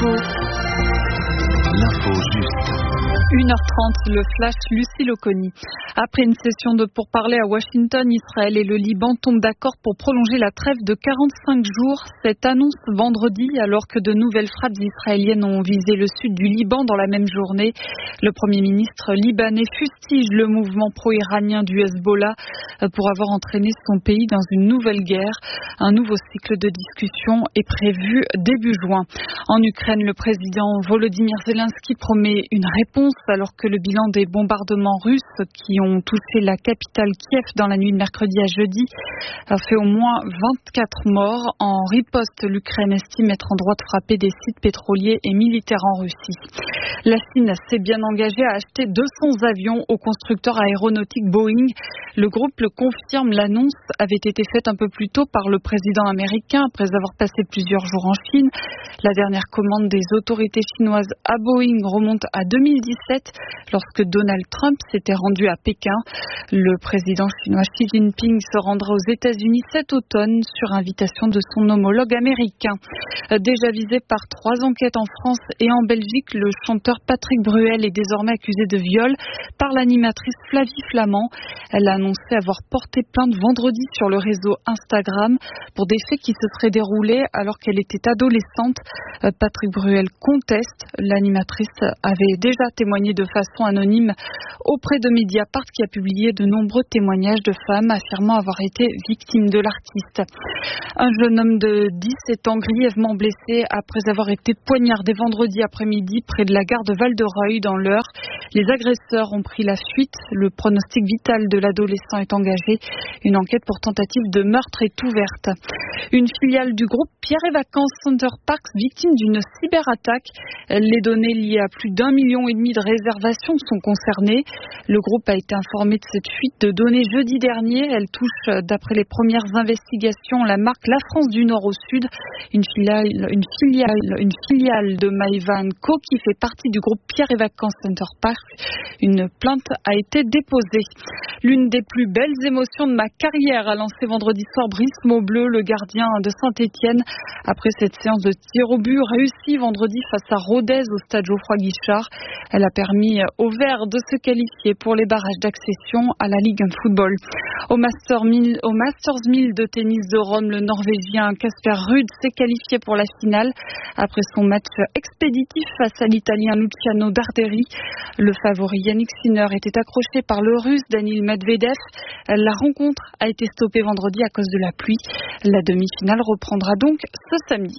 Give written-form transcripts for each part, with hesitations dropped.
L'info juste. 1h30, le flash, Lucille Oconi. Après une session de pourparlers à Washington, Israël et le Liban tombent d'accord pour prolonger la trêve de 45 jours. Cette annonce vendredi, alors que de nouvelles frappes israéliennes ont visé le sud du Liban dans la même journée. Le Premier ministre libanais fustige le mouvement pro-iranien du Hezbollah pour avoir entraîné son pays dans une nouvelle guerre. Un nouveau cycle de discussion est prévu début juin. En Ukraine, le président Volodymyr Zelensky promet une réponse alors que le bilan des bombardements russes qui ont touché la capitale Kiev dans la nuit de mercredi à jeudi a fait au moins 24 morts. En riposte, l'Ukraine estime être en droit de frapper des sites pétroliers et militaires en Russie. La Chine s'est bien engagée à acheter 200 avions au constructeur aéronautique Boeing. Le groupe le confirme, l'annonce avait été faite un peu plus tôt par le président américain après avoir passé plusieurs jours en Chine. La dernière commande des autorités chinoises à Boeing remonte à 2017 lorsque Donald Trump s'était rendu à Pékin. Le président chinois Xi Jinping se rendra aux États-Unis cet automne sur invitation de son homologue américain. Déjà visé par 3 enquêtes en France et en Belgique, le chanteur Patrick Bruel est désormais accusé de viol par l'animatrice Flavie Flament. Elle a annoncé avoir porté plainte vendredi sur le réseau Instagram pour des faits qui se seraient déroulés alors qu'elle était adolescente. Patrick Bruel conteste. L'animatrice avait déjà témoigné de façon anonyme auprès de Mediapart qui a publié de nombreux témoignages de femmes affirmant avoir été victimes de l'artiste. Un jeune homme de 17 ans grièvement blessé après avoir été poignardé vendredi après-midi près de la gare de Val-de-Reuil dans l'Eure. Les agresseurs ont pris la fuite. Le pronostic vital de l'adolescent est engagé. Une enquête pour tentative de meurtre est ouverte. Une filiale du groupe Pierre et Vacances Center Parks victime d'une cyberattaque. Les données liées à plus d'1,5 million de réservations sont concernées. Le groupe a été informé de cette fuite de données jeudi dernier. Elle touche, d'après les premières investigations, la marque La France du Nord au Sud, une filiale de Maïvan Co qui fait partie du groupe Pierre et Vacances Center Parks. Une plainte a été déposée. L'une des plus belles émotions de ma carrière a lancé vendredi soir Brice Maubleu, le gardien de Saint-Étienne. Après cette séance de tir au but réussie vendredi face à Rodez au stade Geoffroy-Guichard, elle a permis aux Verts de se qualifier pour les barrages d'accession à la Ligue Football. Au Masters 1000 de tennis de Rome, le Norvégien Casper Ruud s'est qualifié pour la finale après son match expéditif face à l'Italien Luciano Darderi. Le favori Yannick Sinner était accroché par le Russe Daniil Medvedev. La rencontre a été stoppée vendredi à cause de la pluie. La demi-finale reprendra donc ce samedi.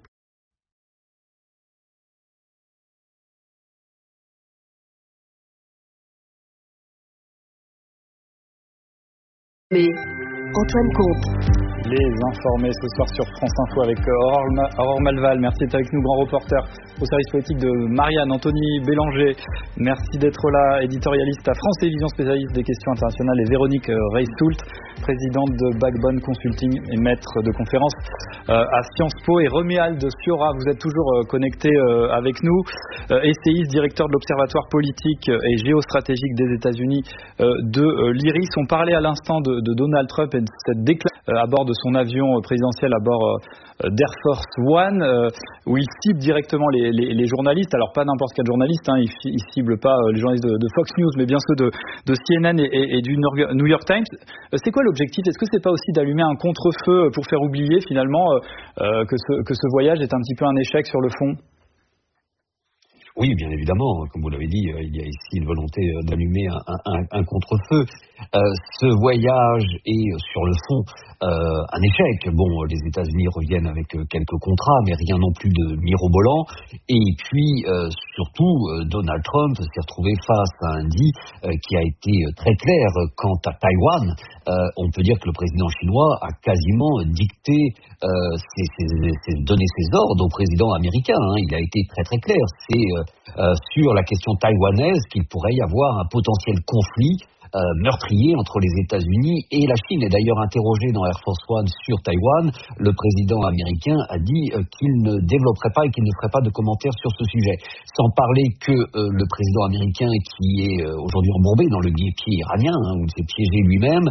Antoine Comte. Les informés ce soir sur France Info avec Aurore Malval. Merci d'être avec nous, grand reporter au service politique de Marianne. Anthony Bélanger, merci d'être là, éditorialiste à France Télévisions, spécialiste des questions internationales, et Véronique Reistoult, présidente de Backbone Consulting et maître de conférence à Sciences Po, et Romuald Siora, vous êtes toujours connecté avec nous, essayiste, directeur de l'Observatoire politique et géostratégique des États-Unis de l'IRIS. On parlait à l'instant de Donald Trump et de cette déclaration à bord de son avion présidentiel, à bord d'Air Force One, où il cible directement les journalistes. Alors pas n'importe quel journaliste, hein, il cible pas les journalistes de Fox News, mais bien ceux de CNN et du New York Times. C'est quoi l'objectif? Est-ce que c'est pas aussi d'allumer un contre-feu pour faire oublier finalement que ce voyage est un petit peu un échec sur le fond? Oui, bien évidemment, comme vous l'avez dit, il y a ici une volonté d'allumer un contre-feu. Ce voyage est sur le fond un échec. Bon, les États-Unis reviennent avec quelques contrats, mais rien non plus de mirobolant. Et puis, surtout, Donald Trump s'est retrouvé face à un dit qui a été très clair quant à Taïwan. On peut dire que le président chinois a quasiment dicté, donné ses ordres au président américain. Hein. Il a été très très clair. C'est sur la question taïwanaise qu'il pourrait y avoir un potentiel conflit meurtrier entre les États-Unis et la Chine. Et d'ailleurs, interrogé dans Air Force One sur Taïwan, le président américain a dit qu'il ne développerait pas et qu'il ne ferait pas de commentaires sur ce sujet. Sans parler que le président américain, qui est aujourd'hui embourbé dans le guet-pied iranien, où il s'est piégé lui-même,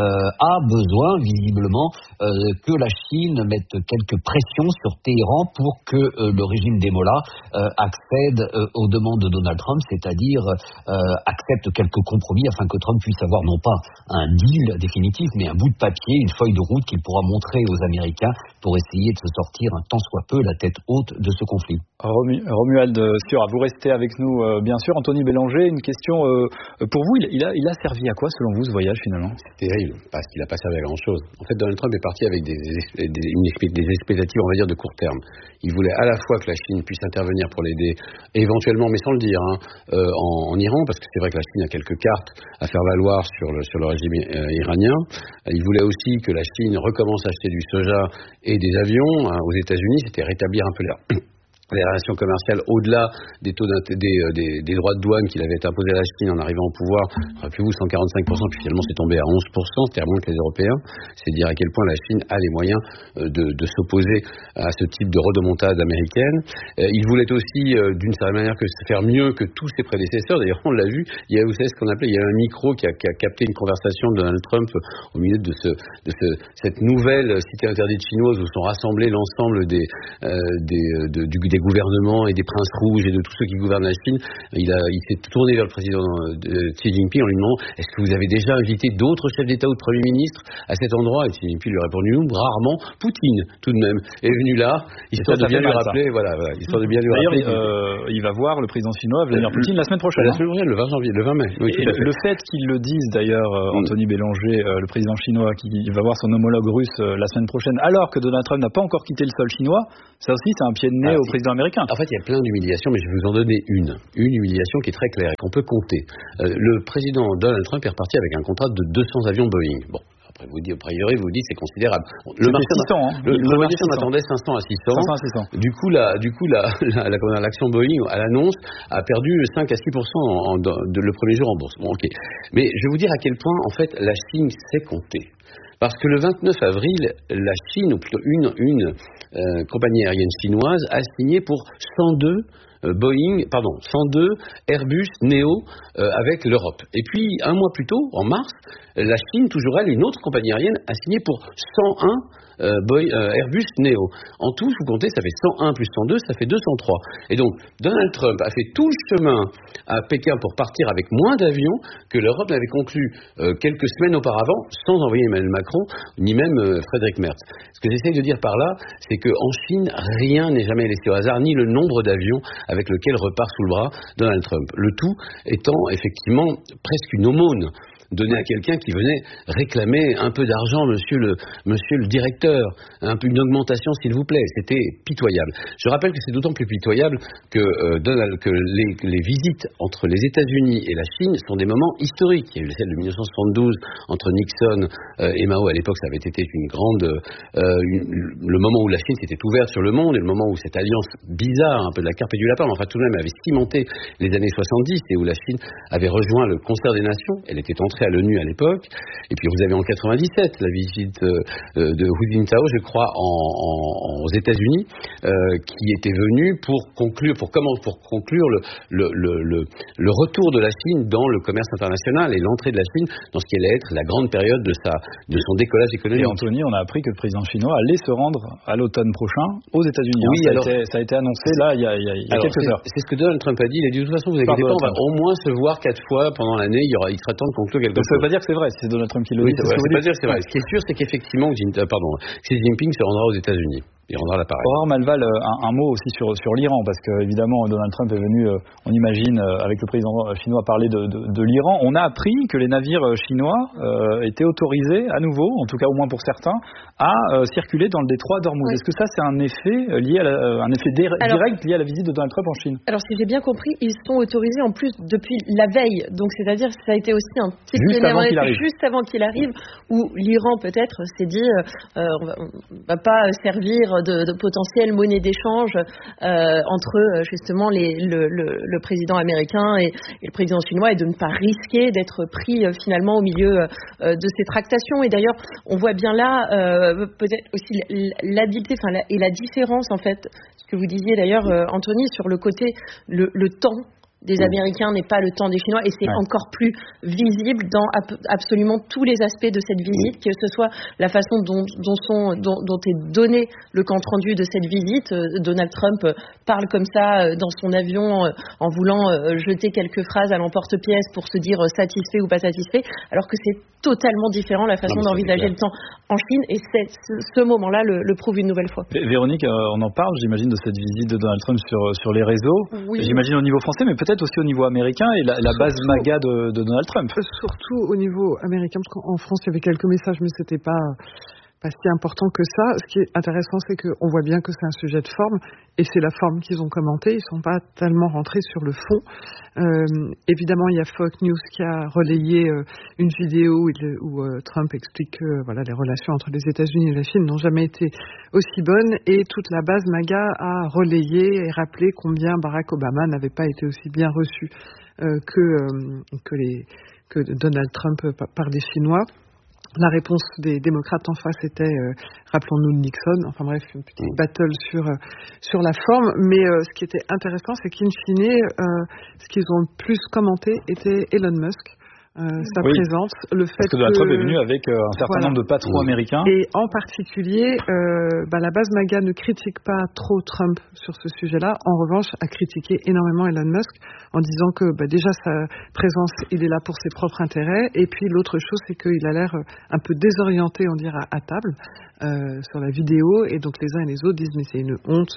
a besoin visiblement que la Chine mette quelques pressions sur Téhéran pour que le régime des Mollahs accède aux demandes de Donald Trump, c'est-à-dire accepte quelques compromis afin que Trump puisse avoir non pas un deal définitif, mais un bout de papier, une feuille de route qu'il pourra montrer aux Américains pour essayer de se sortir un tant soit peu la tête haute de ce conflit. Romuald Siora, vous restez avec nous bien sûr. Anthony Bélanger, une question pour vous. Il a servi à quoi selon vous ce voyage finalement? C'est terrible, parce qu'il n'a pas servi à grand chose. En fait, Donald Trump est parti avec des expectatives, on va dire, de court terme. Il voulait à la fois que la Chine puisse intervenir pour l'aider, éventuellement, mais sans le dire, en Iran, parce que c'est vrai que la Chine a quelques cartes à faire valoir sur le régime iranien. Il voulait aussi que la Chine recommence à acheter du soja et des avions aux États-Unis. C'était rétablir un peu les relations commerciales au-delà des taux des droits de douane qu'il avait imposés à la Chine en arrivant au pouvoir. Rappelez-vous, 145%, puis finalement c'est tombé à 11%, c'était moins que les Européens. C'est dire à quel point la Chine a les moyens de s'opposer à ce type de rodomontade américaine. Il voulait aussi, d'une certaine manière, faire mieux que tous ses prédécesseurs. D'ailleurs, on l'a vu, vous savez ce qu'on appelait, il y a un micro qui a capté une conversation de Donald Trump au milieu de cette nouvelle cité interdite chinoise où sont rassemblés l'ensemble des gouvernements et des princes rouges et de tous ceux qui gouvernent la Chine. Il s'est tourné vers le président Xi Jinping en lui demandant: est-ce que vous avez déjà invité d'autres chefs d'État ou de Premier ministre à cet endroit? Et Xi Jinping lui a répondu: rarement. Poutine, tout de même, est venu là, histoire de bien lui rappeler. Histoire de bien lui rappeler. D'ailleurs, il va voir le président chinois Vladimir Poutine la semaine prochaine. La semaine prochaine, le 20 janvier, le 20 mai. Oui, et le fait qu'il le dise d'ailleurs, Anthony Bélanger, le président chinois, qui va voir son homologue russe la semaine prochaine, alors que Donald Trump n'a pas encore quitté le sol chinois, ça aussi c'est un pied de nez au président américain. En fait, il y a plein d'humiliations, mais je vais vous en donner une humiliation qui est très claire et qu'on peut compter. Le président Donald Trump est reparti avec un contrat de 200 avions Boeing. Bon, après vous dites c'est considérable. Le marché attendait 500 à 600. Du coup, l'action Boeing à l'annonce a perdu 5 à 6% le premier jour en bourse. Bon, ok. Mais je vais vous dire à quel point en fait la Chine sait compter. Parce que le 29 avril, la Chine, ou plutôt une compagnie aérienne chinoise, a signé pour 102 Airbus Neo avec l'Europe. Et puis, un mois plus tôt, en mars, la Chine, toujours elle, une autre compagnie aérienne, a signé pour 101 Airbus Neo. En tout, vous comptez, ça fait 101 plus 102, ça fait 203. Et donc, Donald Trump a fait tout le chemin à Pékin pour partir avec moins d'avions que l'Europe n'avait conclu quelques semaines auparavant, sans envoyer Emmanuel Macron, ni même Friedrich Merz. Ce que j'essaye de dire par là, c'est qu'en Chine, rien n'est jamais laissé au hasard, ni le nombre d'avions avec lequel repart sous le bras Donald Trump. Le tout étant effectivement presque une aumône donné à quelqu'un qui venait réclamer un peu d'argent, monsieur le directeur, une augmentation s'il vous plaît. C'était pitoyable. Je rappelle que c'est d'autant plus pitoyable que les visites entre les États-Unis et la Chine sont des moments historiques. Il y a eu celle de 1972 entre Nixon et Mao. À l'époque, ça avait été le moment où la Chine s'était ouverte sur le monde et le moment où cette alliance bizarre, un peu de la carpe et du lapin, mais enfin tout de même avait cimenté les années 70 et où la Chine avait rejoint le concert des nations. Elle était entrée à l'ONU à l'époque. Et puis vous avez en 97 la visite de Hu Jintao, je crois, aux États-Unis, qui était venu pour conclure le retour de la Chine dans le commerce international et l'entrée de la Chine dans ce qui allait être la grande période de son décollage économique. Et Anthony, on a appris que le président chinois allait se rendre à l'automne prochain aux États-Unis. Oui, ça a été annoncé là il y a quelques heures. C'est ce que Donald Trump a dit. Il a dit de toute façon, vous inquiétez pas, on va au moins se voir 4 fois pendant l'année. Il sera temps de conclure. Donc ça ne veut pas dire que c'est vrai, c'est Donald Trump qui le dit. Ça ne veut pas dire que c'est vrai. Ce qui est sûr, c'est qu'effectivement, Xi Jinping se rendra aux États-Unis. Il rendra l'appareil. Aurore Malval, un mot aussi sur l'Iran, parce que évidemment Donald Trump est venu, on imagine, avec le président chinois parler de l'Iran. On a appris que les navires chinois étaient autorisés à nouveau, en tout cas au moins pour certains, à circuler dans le détroit d'Ormuz. Oui. Est-ce que ça c'est un effet lié à un effet direct lié à la visite de Donald Trump en Chine? Alors si j'ai bien compris, ils sont autorisés en plus depuis la veille. Donc c'est-à-dire que ça a été aussi un petit juste avant qu'il arrive, où l'Iran peut-être s'est dit on va pas servir de potentielle monnaie d'échange entre justement le président américain et le président chinois, et de ne pas risquer d'être pris finalement au milieu de ces tractations. Et d'ailleurs, on voit bien là peut-être aussi l'habileté et la différence, en fait, ce que vous disiez d'ailleurs, Anthony, sur le côté, le temps des Américains n'est pas le temps des Chinois, et c'est encore plus visible dans absolument tous les aspects de cette visite, que ce soit la façon dont est donné le compte rendu de cette visite. Donald Trump parle comme ça dans son avion en voulant jeter quelques phrases à l'emporte-pièce pour se dire satisfait ou pas satisfait, alors que c'est totalement différent la façon d'envisager le temps en Chine, et ce moment-là le prouve une nouvelle fois. Véronique, on en parle, j'imagine, de cette visite de Donald Trump sur les réseaux. Oui. J'imagine au niveau français, mais peut-être aussi au niveau américain, et la base MAGA de Donald Trump. Surtout au niveau américain, parce qu'en France, il y avait quelques messages, mais c'était pas si important que ça. Ce qui est intéressant, c'est qu'on voit bien que c'est un sujet de forme, et c'est la forme qu'ils ont commentée. Ils sont pas tellement rentrés sur le fond. Évidemment, il y a Fox News qui a relayé une vidéo où Trump explique que les relations entre les États-Unis et la Chine n'ont jamais été aussi bonnes, et toute la base MAGA a relayé et rappelé combien Barack Obama n'avait pas été aussi bien reçu que Donald Trump par les Chinois. La réponse des démocrates en face était, rappelons-nous, Nixon. Enfin bref, une petite battle sur la forme. Mais ce qui était intéressant, c'est qu'in fine, ce qu'ils ont le plus commenté était Elon Musk. Sa présence, le fait parce que Donald Trump est venu avec un certain nombre de patrons américains. Et en particulier, la base MAGA ne critique pas trop Trump sur ce sujet-là. En revanche, a critiqué énormément Elon Musk en disant que déjà sa présence, il est là pour ses propres intérêts. Et puis l'autre chose, c'est qu'il a l'air un peu désorienté, on dirait, à table sur la vidéo. Et donc les uns et les autres disent mais c'est une honte.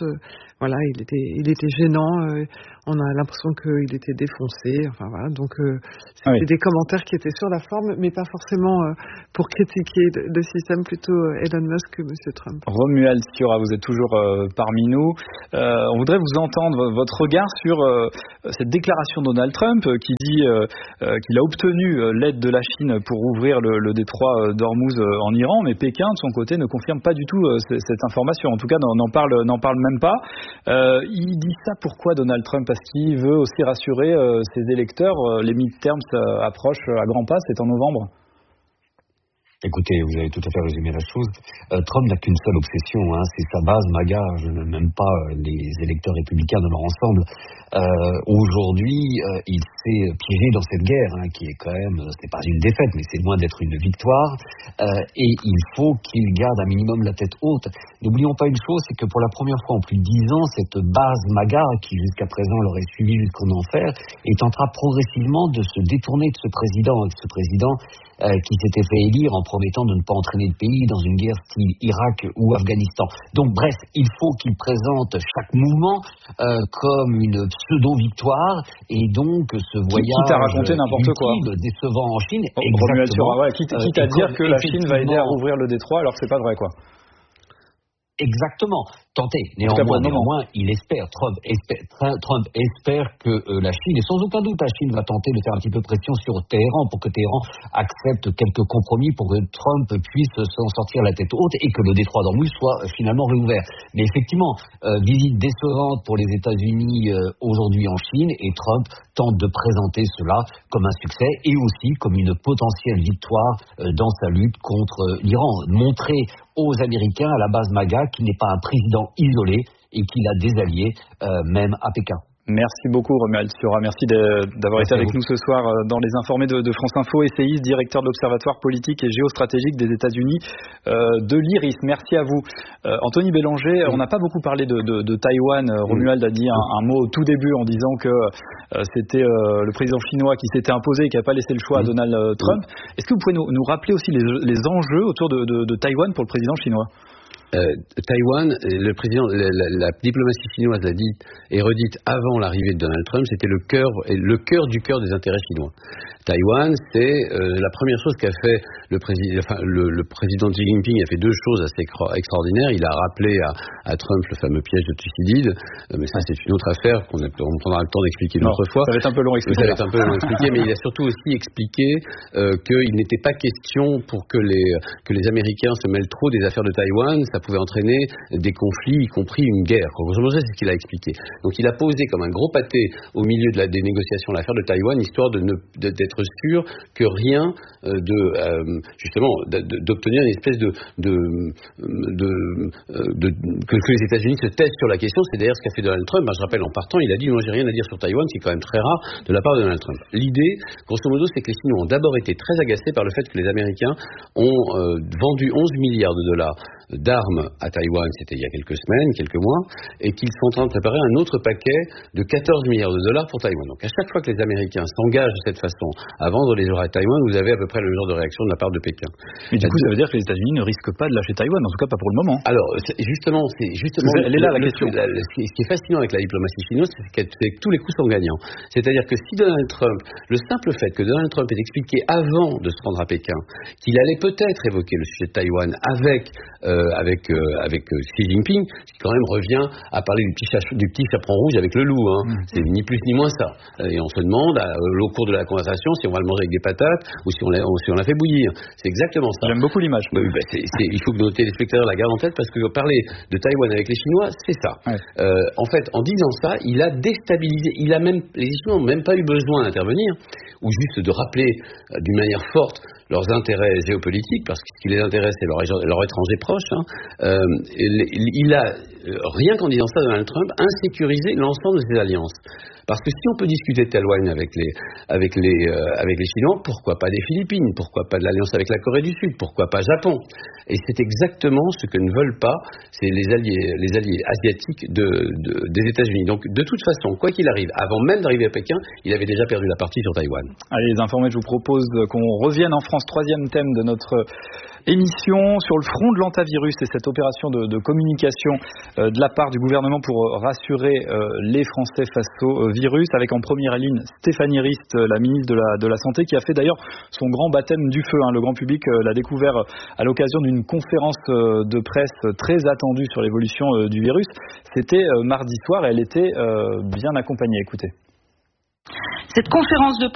Il était gênant. On a l'impression qu'il était défoncé. Enfin voilà. Donc c'était des commentaires qui étaient sur la forme, mais pas forcément pour critiquer le système, plutôt Elon Musk que M. Trump. Romuald Sciorra, vous êtes toujours parmi nous. On voudrait vous entendre, votre regard sur cette déclaration de Donald Trump qui dit qu'il a obtenu l'aide de la Chine pour ouvrir le détroit d'Ormuz en Iran, mais Pékin, de son côté, ne confirme pas du tout cette information. En tout cas, n'en parle même pas. Il dit ça pourquoi, Donald Trump? Parce qu'il veut aussi rassurer ses électeurs. Les midterms approchent à grands pas, c'est en novembre. Écoutez, vous avez tout à fait résumé la chose. Trump n'a qu'une seule obsession, c'est sa base MAGA. Je n'aime même pas les électeurs républicains de leur ensemble. Aujourd'hui, il s'est piégé dans cette guerre, qui est quand même, c'est pas une défaite, mais c'est loin d'être une victoire. Et il faut qu'il garde un minimum la tête haute. N'oublions pas une chose, c'est que pour la première fois en plus de 10 ans, cette base MAGA, qui jusqu'à présent l'aurait suivi jusqu'en enfer, est en train progressivement de se détourner de ce président qui s'était fait élire en promettant de ne pas entraîner le pays dans une guerre style Irak ou Afghanistan. Donc bref, il faut qu'il présente chaque mouvement comme une pseudo-victoire, et donc ce voyage quitte à raconter n'importe quoi, décevant en Chine, quitte à dire que la Chine va aider à rouvrir le détroit alors que c'est pas vrai, quoi. Exactement. Tenté. Néanmoins, il espère, Trump espère que la Chine, et sans aucun doute la Chine va tenter de faire un petit peu pression sur Téhéran pour que Téhéran accepte quelques compromis pour que Trump puisse s'en sortir la tête haute et que le détroit d'Ormuz soit finalement réouvert. Mais effectivement, visite décevante pour les États-Unis aujourd'hui en Chine, et Trump tente de présenter cela comme un succès et aussi comme une potentielle victoire dans sa lutte contre l'Iran. Montrer aux Américains, à la base MAGA, qu'il n'est pas un président isolé et qu'il a des alliés, même à Pékin. Merci beaucoup, Romuald Sciorra. Merci d'avoir été avec nous ce soir dans Les Informés de France Info, essayiste, directeur de l'Observatoire politique et géostratégique des États-Unis de l'IRIS. Merci à vous. Anthony Bélanger, on n'a pas beaucoup parlé de Taïwan. Romuald a dit un mot au tout début en disant que c'était le président chinois qui s'était imposé et qui n'a pas laissé le choix à Donald Trump. Est-ce que vous pouvez nous rappeler aussi les enjeux autour de Taïwan pour le président chinois ? Taïwan, le président, la diplomatie chinoise l'a dit et redite avant l'arrivée de Donald Trump, c'était le cœur du cœur des intérêts chinois. Taïwan, c'est la première chose qu'a fait le président Xi Jinping a fait deux choses assez extraordinaires. Il a rappelé à Trump le fameux piège de Thucydide, mais ça c'est une autre affaire qu'on prendra le temps d'expliquer une autre fois. Ça va être un peu long à expliquer. Ça va être un peu long à expliquer, mais il a surtout aussi expliqué qu'il n'était pas question pour que les Américains se mêlent trop des affaires de Taïwan, ça pouvait entraîner des conflits, y compris une guerre. Grosso modo, c'est ce qu'il a expliqué. Donc il a posé comme un gros pâté au milieu des négociations l'affaire de Taïwan, histoire d'être sûr que rien justement d'obtenir une espèce que les États-Unis se taisent sur la question. C'est d'ailleurs ce qu'a fait Donald Trump. Je rappelle, en partant, il a dit moi j'ai rien à dire sur Taïwan, c'est quand même très rare de la part de Donald Trump. L'idée, grosso modo, c'est que les Chinois ont d'abord été très agacés par le fait que les Américains ont vendu 11 milliards de dollars d'armes à Taïwan, c'était il y a quelques semaines, quelques mois, et qu'ils sont en train de préparer un autre paquet de 14 milliards de dollars pour Taïwan. Donc à chaque fois que les Américains s'engagent de cette façon à vendre les ores à Taïwan, vous avez à peu près le genre de réaction de la part de Pékin. Mais du coup, ça veut dire que les États-Unis ne risquent pas de lâcher Taïwan, en tout cas pas pour le moment. Alors, justement, elle est là la question. Ce qui est fascinant avec la diplomatie chinoise, c'est que tous les coups sont gagnants. C'est-à-dire que si Donald Trump, le simple fait que Donald Trump ait expliqué avant de se rendre à Pékin qu'il allait peut-être évoquer le sujet de Taïwan avec Xi Jinping, ce qui quand même revient à parler du petit chaperon rouge avec le loup. C'est ni plus ni moins ça. Et on se demande au cours de la conversation si on va le manger avec des patates ou si on l'a fait bouillir. C'est exactement ça. J'aime beaucoup l'image. Il faut que nos téléspectateurs la gardent en tête, parce que parler de Taïwan avec les Chinois, c'est ça. Ouais. En fait, en disant ça, il a déstabilisé. Les Chinois n'ont même pas eu besoin d'intervenir ou juste de rappeler d'une manière forte leurs intérêts géopolitiques, parce que ce qui les intéresse, c'est leur étranger proche. Il a, rien qu'en disant ça, Donald Trump, insécurisé l'ensemble de ses alliances. Parce que si on peut discuter de Taïwan avec les Chinois, pourquoi pas des Philippines? Pourquoi pas de l'alliance avec la Corée du Sud? Pourquoi pas Japon? Et c'est exactement ce que ne veulent pas les alliés asiatiques des États-Unis. Donc, de toute façon, quoi qu'il arrive, avant même d'arriver à Pékin, il avait déjà perdu la partie sur Taïwan. Allez, les informés, je vous propose qu'on revienne en France. Troisième thème de notre émission sur le front de l'antavirus et cette opération de communication de la part du gouvernement pour rassurer les Français face au virus, avec en première ligne Stéphanie Rist, la ministre de la Santé, qui a fait d'ailleurs son grand baptême du feu. Le grand public l'a découvert à l'occasion d'une conférence de presse très attendue sur l'évolution du virus. C'était mardi soir et elle était bien accompagnée. Écoutez. Cette conférence de